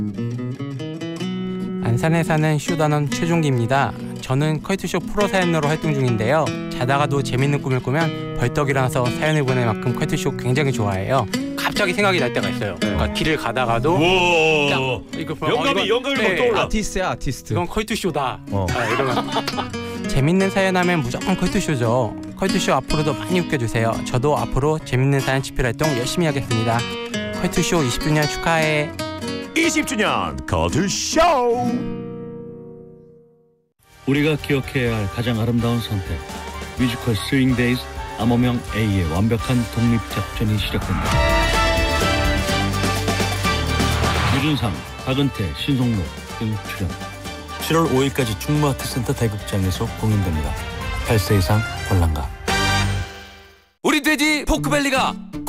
안산에 사는 쇼단원 최종기입니다. 저는 컬투쇼 프로 사연으로 활동 중인데요. 자다가도 재밌는 꿈을 꾸면 벌떡 일어나서 사연을 보낼 만큼 컬투쇼 굉장히 좋아해요. 갑자기 생각이 날 때가 있어요. 그러니까 길을 가다가도 이거 영감이 막 떠올라. 아티스트야, 아티스트. 이건 컬투쇼다. 이러면 재밌는 사연 하면 무조건 컬투쇼죠. 컬투쇼 앞으로도 많이 웃겨주세요. 저도 앞으로 재밌는 사연 집필 활동 열심히 하겠습니다. 컬투쇼 20주년 축하해. 20주년 컬투쇼. 우리가 기억해야 할 가장 아름다운 선택. 뮤지컬 스윙데이즈 암호명 A의 완벽한 독립작전이 시작된다. 유준상, 박은태, 신송로 등 출연. 7월 5일까지 충무아트센터 대극장에서 공연됩니다. 8세 이상 관람가. 우리 돼지 포크밸리가